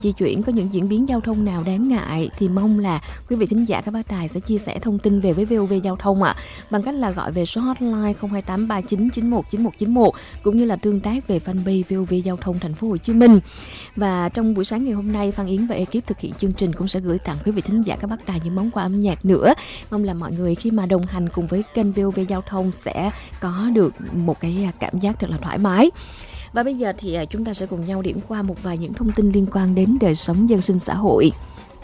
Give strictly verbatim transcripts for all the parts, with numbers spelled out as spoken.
di chuyển có những diễn biến giao thông nào đáng ngại thì mong là quý vị thính giả các bác tài sẽ chia sẻ thông tin về với vê o vê Giao thông ạ, à, bằng cách là gọi về số hotline không hai tám ba chín chín một chín một chín một cũng như là tương tác về fanpage vê o vê Giao thông Thành phố Hồ Chí Minh. Và trong buổi sáng ngày hôm nay, Phan Yến và ekip thực hiện chương trình cũng sẽ gửi tặng quý vị thính giả các bác tài những món quà âm nhạc nữa. Mong là mọi người khi mà đồng hành cùng với kênh vê o vê Giao thông sẽ có được một cái cảm giác thật là thoải mái. Và bây giờ thì chúng ta sẽ cùng nhau điểm qua một vài những thông tin liên quan đến đời sống dân sinh xã hội.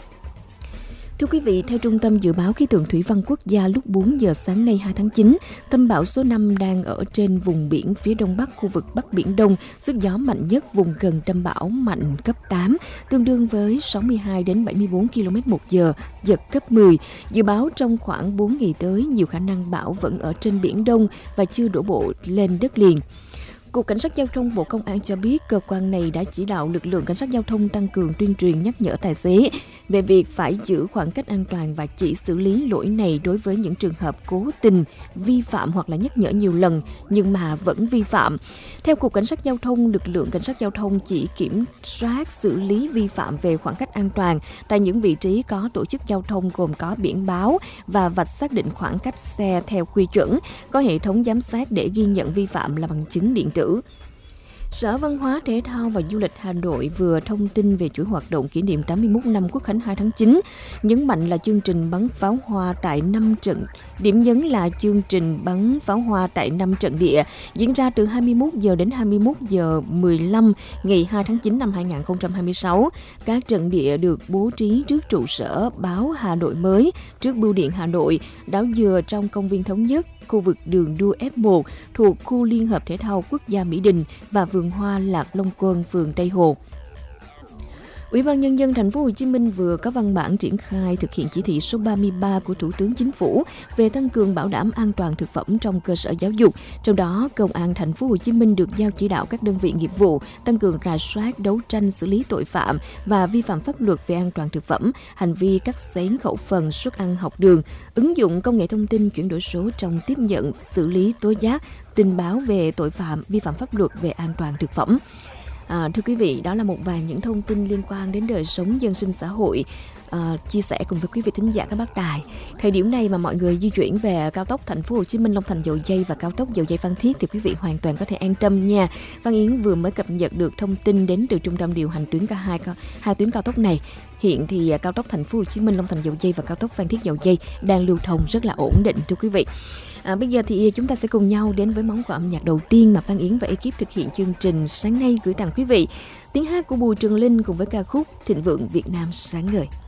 Thưa quý vị, theo Trung tâm Dự báo Khí tượng Thủy văn Quốc gia, lúc bốn giờ sáng nay hai tháng chín, tâm bão số năm đang ở trên vùng biển phía đông bắc khu vực Bắc Biển Đông, sức gió mạnh nhất vùng gần tâm bão mạnh cấp tám, tương đương với sáu mươi hai đến bảy mươi bốn ki lô mét một giờ, giật cấp mười. Dự báo trong khoảng bốn ngày tới, nhiều khả năng bão vẫn ở trên Biển Đông và chưa đổ bộ lên đất liền. Cục Cảnh sát Giao thông Bộ Công an cho biết cơ quan này đã chỉ đạo lực lượng cảnh sát giao thông tăng cường tuyên truyền nhắc nhở tài xế về việc phải giữ khoảng cách an toàn và chỉ xử lý lỗi này đối với những trường hợp cố tình vi phạm hoặc là nhắc nhở nhiều lần nhưng mà vẫn vi phạm. Theo Cục Cảnh sát Giao thông, lực lượng cảnh sát giao thông chỉ kiểm soát xử lý vi phạm về khoảng cách an toàn tại những vị trí có tổ chức giao thông gồm có biển báo và vạch xác định khoảng cách xe theo quy chuẩn, có hệ thống giám sát để ghi nhận vi phạm là bằng chứng điện tử. Sở Văn hóa, Thể thao và Du lịch Hà Nội vừa thông tin về chuỗi hoạt động kỷ niệm tám mươi mốt năm Quốc khánh hai tháng chín, nhấn mạnh là chương trình bắn pháo hoa tại năm trận. Điểm nhấn là chương trình bắn pháo hoa tại năm trận địa diễn ra từ hai mươi mốt giờ đến hai mươi mốt giờ mười lăm ngày hai tháng chín năm hai nghìn không trăm hai mươi sáu. Các trận địa được bố trí trước trụ sở báo Hà Nội mới, trước Bưu điện Hà Nội, đảo dừa trong công viên Thống Nhất, khu vực đường đua ép một thuộc khu Liên hợp Thể thao Quốc gia Mỹ Đình và vườn hoa Lạc Long Quân, phường Tây Hồ. Ủy ban Nhân dân Thành phố Hồ Chí Minh vừa có văn bản triển khai thực hiện chỉ thị số ba mươi ba của Thủ tướng Chính phủ về tăng cường bảo đảm an toàn thực phẩm trong cơ sở giáo dục. Trong đó, Công an Thành phố Hồ Chí Minh được giao chỉ đạo các đơn vị nghiệp vụ tăng cường rà soát, đấu tranh xử lý tội phạm và vi phạm pháp luật về an toàn thực phẩm, hành vi cắt xén khẩu phần, suất ăn học đường, ứng dụng công nghệ thông tin chuyển đổi số trong tiếp nhận, xử lý tố giác, tin báo về tội phạm, vi phạm pháp luật về an toàn thực phẩm. À, thưa quý vị, đó là một vài những thông tin liên quan đến đời sống dân sinh xã hội à, chia sẻ cùng với quý vị thính giả các bác tài. Thời điểm này mà mọi người di chuyển về cao tốc Thành phố Hồ Chí Minh Long Thành Dầu Giây và cao tốc Dầu Giây Phan Thiết thì quý vị hoàn toàn có thể an tâm nha. Phan Yến vừa mới cập nhật được thông tin đến từ trung tâm điều hành tuyến cả hai hai tuyến cao tốc này. Hiện thì cao tốc Thành phố Hồ Chí Minh Long Thành Dầu Giây và cao tốc Phan Thiết Dầu Giây đang lưu thông rất là ổn định thưa quý vị. À, bây giờ thì chúng ta sẽ cùng nhau đến với món quà âm nhạc đầu tiên mà Phan Yến và ekip thực hiện chương trình sáng nay gửi tặng quý vị. Tiếng hát của Bùi Trường Linh cùng với ca khúc Thịnh Vượng Việt Nam Sáng Ngời.